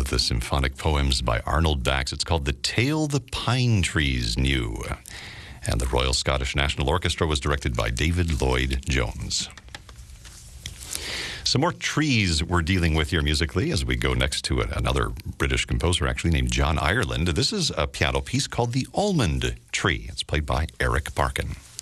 of the symphonic poems by Arnold Bax. It's called The Tale the Pine Trees Knew. And the Royal Scottish National Orchestra was directed by David Lloyd-Jones. Some more trees we're dealing with here musically as we go next to another British composer actually named John Ireland. This is a piano piece called The Almond Tree. It's played by Eric Parkin.